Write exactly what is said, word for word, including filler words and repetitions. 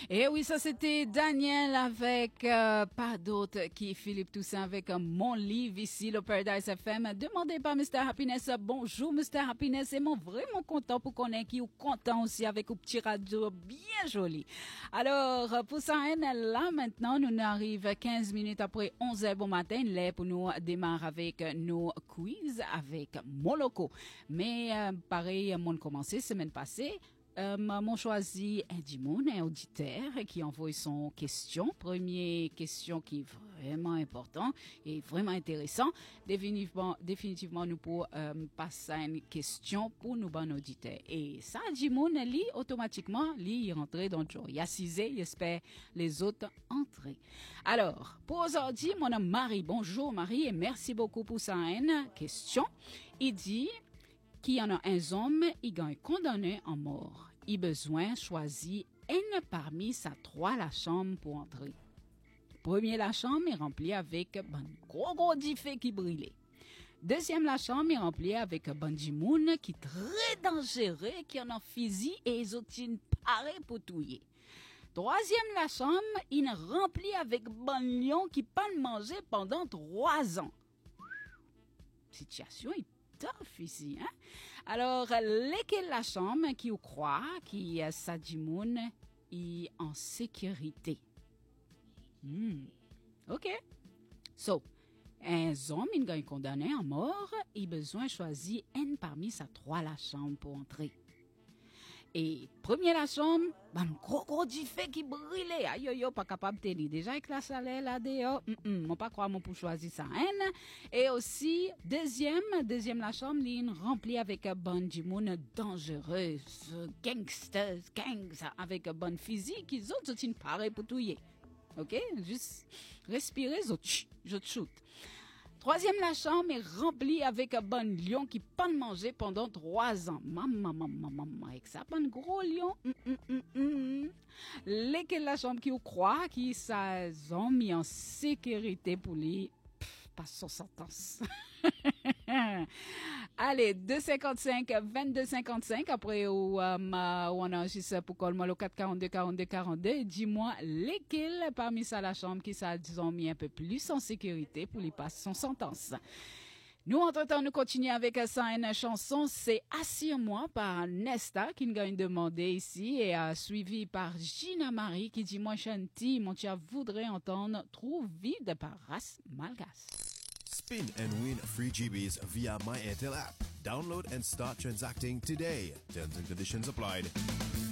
Et oui, ça c'était Daniel avec euh, pas d'autre qui Philippe Toussaint avec euh, mon livre ici, le Paradise F M. Demandez pas mister Happiness. Bonjour mister Happiness. Et moi vraiment content pour qu'on ait qui ou content aussi avec un petit radio bien joli. Alors, pour ça, là maintenant, nous arrivons quinze minutes après onze heures bon matin. Là, pour nous démarrer avec nos quiz avec Moloko. Mais euh, pareil, mon commencé semaine passée. Euh, m'ont choisi un Dimoun, un auditeur qui envoie son question. Première question qui est vraiment important et vraiment intéressant. Définitivement, définitivement nous pour euh, passer à une question pour nous bon auditeur. Et ça, Dimoun, lui, automatiquement, lui, il rentre dans le jour. Il a cisé, il espère les autres entrer. Alors, pour aujourd'hui, mon nom Marie. Bonjour Marie et merci beaucoup pour sa question. Il dit... Qui y en a un homme, il gagne condamné en mort. Il besoin choisir un parmi sa trois la chambre pour entrer. Premier la chambre est remplie avec un gros gros diffé qui brûlait. Deuxième la chambre est remplie avec un bandimoun qui est très dangereux, qui en a fusil et ils ont une parée pour touiller. Troisième la chambre, il est remplie avec un lion qui pas manger pendant trois ans. Situation est tough ici, hein? Alors, lesquelles la chambre qui vous croit, qui est Sadimoun, est en sécurité? Hmm. OK. So, un homme, il gagne condamné à mort, il a besoin de choisir un parmi sa trois la chambre pour entrer. Et premier la chambre, ben, gros gros diffé qui brûlait. Aïe, aïe, pas capable de tenir. Déjà avec la salaire là dehors, mm -mm, mon pas croire mon pour choisir ça. Hein? Et aussi, deuxième, deuxième la chambre, ligne remplie avec un bon dimoun dangereux, gangsters, gangs, avec un bon physique, ils ont tout une pareil pour touiller. OK? Juste respirer, je te shoot. Troisième, la chambre est remplie avec un bon lion qui pas manger pendant trois ans. Maman, maman, maman, avec ça, un gros lion. Mm, mm, mm, mm. Lesquels la chambre qui vous croit, qui ça ont mis en sécurité pour lui, pff, pas son sentence. Allez, deux cinquante-cinq, vingt-deux cinquante-cinq, après où, euh, on enregistre pour call moi le quatre quarante-deux quarante-deux quarante-deux, dis-moi lesquels parmi ça la chambre qui ça disons mis un peu plus en sécurité pour lui passer son sentence. Nous, entre-temps, nous continuons avec ça, une chanson, c'est Assire-moi par Nesta, qui nous a demandé ici, et uh, suivi par Gina Marie, qui dit, moi, chanti, mon tia voudrait entendre Trouve vide par Ras Malgas. Spin and win free G Bs via My Airtel app. Download and start transacting today. Terms and conditions applied.